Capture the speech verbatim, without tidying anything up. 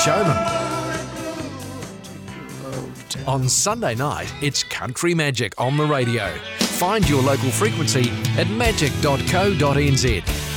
showman. On Sunday night, it's Country Magic on the radio. Find your local frequency at magic dot co dot n z.